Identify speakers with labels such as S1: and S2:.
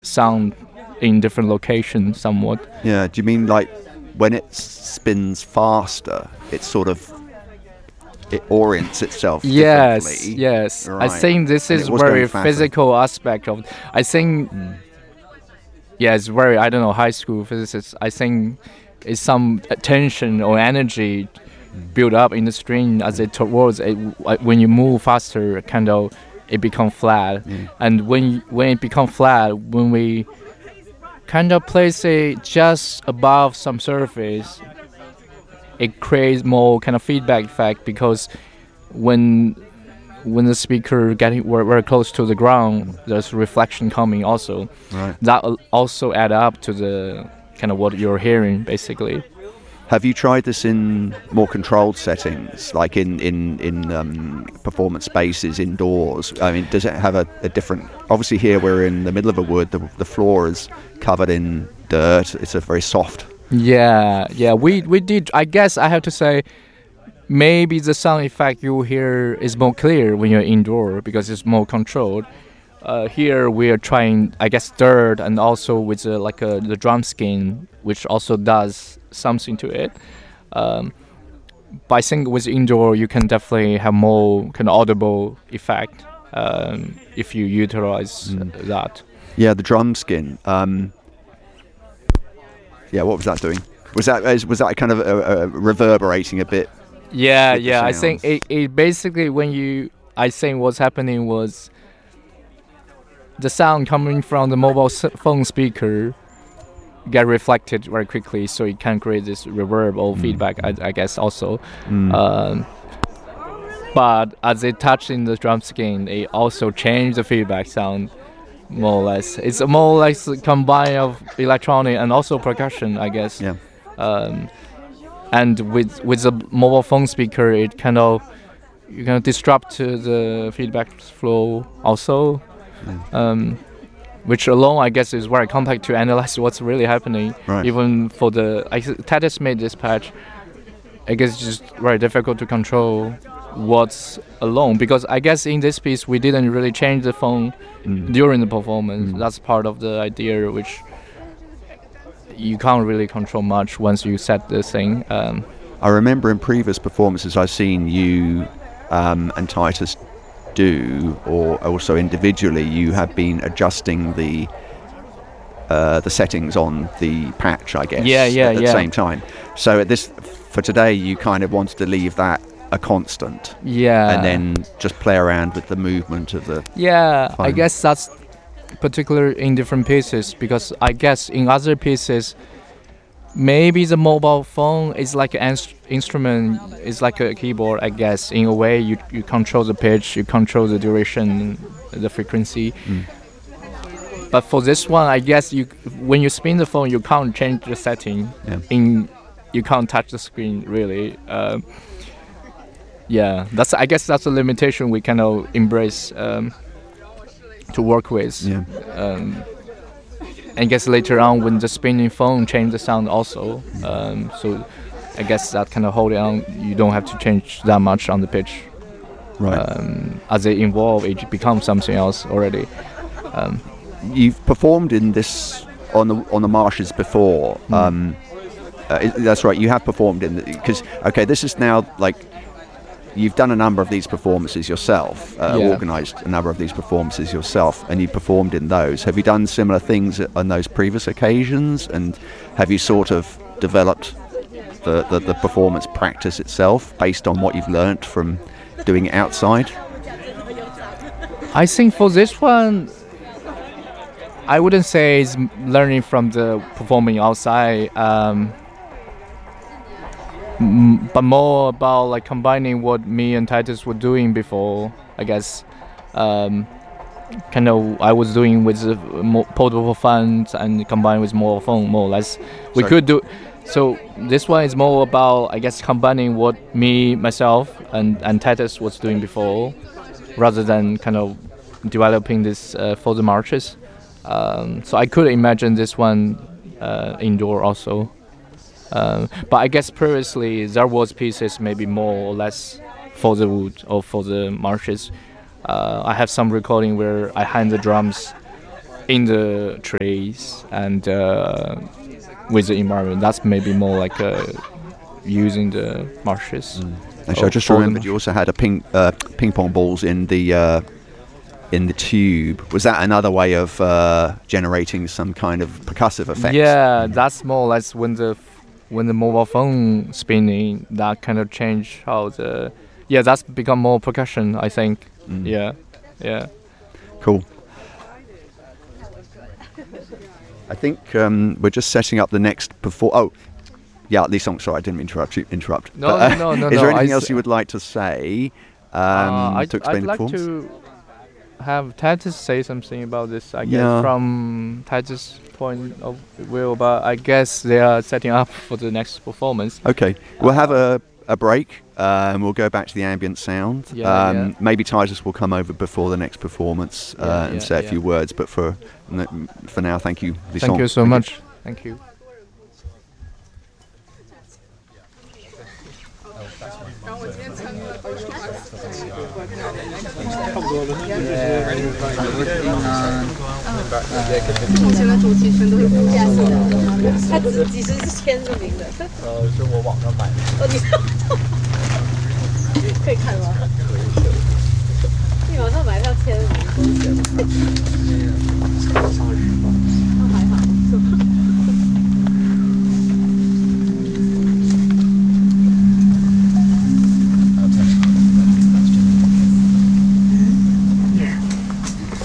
S1: sound in different locations somewhat.
S2: Yeah. Do you mean like when it spins faster, it orients itself differently?
S1: Yes.
S2: Right.
S1: I think this
S2: And
S1: is
S2: it was
S1: very
S2: going faster.
S1: physical aspect of. I think. Yeah, it's very. I don't know, high school physics. I think it's some tension or energy build up in the string as it towards it. When you move faster, kind of it becomes flat. And when it becomes flat, when we kind of place it just above some surface, it creates more kind of feedback effect, because when the speaker getting very close to the ground, there's reflection coming also.
S2: Right.
S1: That also add up to the kind of what you're hearing basically.
S2: Have you tried this in more controlled settings, like in performance spaces indoors? I mean, does it have a different? Obviously, here we're in the middle of a wood. The floor is covered in dirt. It's a very soft.
S1: Yeah. We did. I guess I have to say, maybe the sound effect you hear is more clear when you're indoor because it's more controlled. Here we are trying, I guess, dirt and also with the drum skin, which also does something to it. But I think with indoor you can definitely have more kind of audible effect if you utilize that.
S2: Yeah, the drum skin. Yeah, what was that doing? Was that kind of reverberating a bit?
S1: Yeah. I
S2: sounds?
S1: think it basically I think what's happening was the sound coming from the mobile phone speaker get reflected very quickly, so it can create this reverb or feedback, I guess also. But as it touched in the drum skin, it also changed the feedback sound more or less. It's more or less a combine of electronic and also percussion, I guess.
S2: Yeah.
S1: And with the mobile phone speaker, it kind of disrupt the feedback flow also. Which alone, I guess, is very complex to analyze what's really happening.
S2: Right.
S1: Even for Titus made this patch, I guess it's just very difficult to control what's alone, because I guess in this piece we didn't really change the phone during the performance. That's part of the idea, which you can't really control much once you set the thing.
S2: I remember in previous performances I've seen you and Titus do, or also individually, you have been adjusting the settings on the patch, I guess. At the same time. So for today, you kind of wanted to leave that a constant.
S1: Yeah.
S2: And then just play around with the movement of the.
S1: Yeah,
S2: phone.
S1: I guess that's particular in different pieces, because I guess in other pieces, maybe the mobile phone is like an instrument, is like a keyboard, I guess. In a way, you control the pitch, you control the duration, the frequency. But for this one, I guess when you spin the phone, you can't change the setting.
S2: Yeah.
S1: You can't touch the screen really. I guess that's a limitation we kind of embrace to work with.
S2: Yeah.
S1: I guess later on when the spinning phone changed the sound also. So I guess that kind of hold it on. You don't have to change that much on the pitch.
S2: Right.
S1: As they evolve, it becomes something else already.
S2: You've performed in this on the marshes before. That's right. You have performed in because this is now like. You've done a number of these performances yourself, organised a number of these performances yourself, and you performed in those. Have you done similar things on those previous occasions, and have you sort of developed the performance practice itself based on what you've learnt from doing it outside?
S1: I think for this one, I wouldn't say it's learning from the performing outside. But more about like combining what me and Titus were doing before, I guess. Kind of I was doing with the portable phones and combined with mobile phone, more or less. We could do. So this one is more about, I guess, combining what myself, and Titus was doing before, rather than kind of developing this for the marches. So I could imagine this one indoor also. But I guess previously there was pieces maybe more or less for the wood or for the marshes. I have some recording where I hand the drums in the trees and with the environment. That's maybe more like using the marshes.
S2: Actually, I just remembered you also had a ping pong balls in the tube. Was that another way of generating some kind of percussive effect?
S1: Yeah, that's more or less when the mobile phone spinning, that kind of change how that's become more percussion, I think. Yeah.
S2: Cool. I think we're just setting up the next Li Song, sorry, I didn't interrupt.
S1: No.
S2: Is there anything else you would like to say to explain
S1: I'd
S2: the
S1: like
S2: performance?
S1: to have Titus say something about this, I guess, from Titus' point of view, but I guess they are setting up for the next performance.
S2: Okay, we'll have a break and we'll go back to the ambient sound. Maybe Titus will come over before the next performance and say a few words, but for now, thank you, Li Song.
S1: Thank you so much. Thank you.
S3: 目前的主题全都是不加薪的，他几时是签着名的？是我网上买的。